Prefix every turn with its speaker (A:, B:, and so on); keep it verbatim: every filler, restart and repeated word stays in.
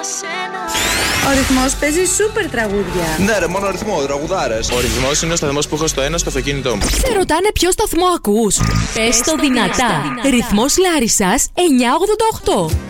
A: Ο Ρυθμός παίζει σούπερ τραγούδια.
B: Ναι, ρε, μόνο ρυθμό, τραγουδάρες.
C: Ο Ρυθμός είναι ο σταθμός που έχω στο ένα στο αυτοκίνητό μου.
D: Σε ρωτάνε ποιο σταθμό ακούς. Πες το δυνατά. Ρυθμός Λάρισσας εννιακόσια ογδόντα οκτώ.